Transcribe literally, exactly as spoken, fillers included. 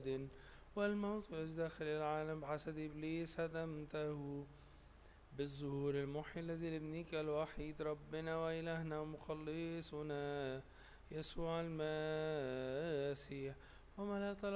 أبد، والموت يزدخل العالم بحسد إبليس هدمته بالظهور المحي الذي لابنك الوحيد ربنا وإلهنا ومخلصنا يسوع المسيح، وملأت